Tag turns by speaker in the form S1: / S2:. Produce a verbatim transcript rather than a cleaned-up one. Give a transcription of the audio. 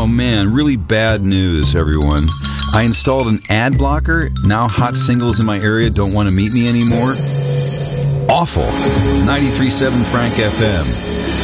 S1: Oh, man, really bad news, everyone. I installed an ad blocker. Now hot singles in my area don't want to meet me anymore. Awful. ninety-three point seven Frank F M.